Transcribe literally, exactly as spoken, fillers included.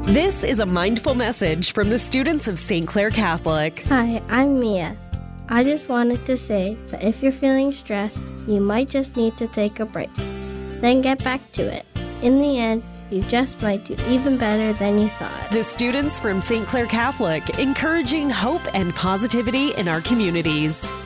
This is a mindful message from the students of Saint Clair Catholic. Hi, I'm Mia. I just wanted to say that if you're feeling stressed, you might just need to take a break. Then get back to it. In the end, you just might do even better than you thought. The students from Saint Clair Catholic, encouraging hope and positivity in our communities.